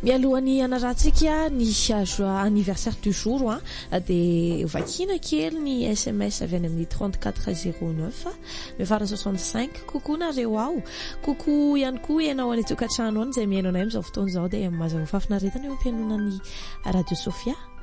mialohany anarantsika ny anniversaire du jour dia vakina kely ny SMS avy any amin'ny 3409 mifara 65 coucou nareo ao coucou ihany koa ianao any tokantrano any izay mihaino anay amin'izao fotoana izao dia mazava fafinareta ny ampianonany Radio Sofia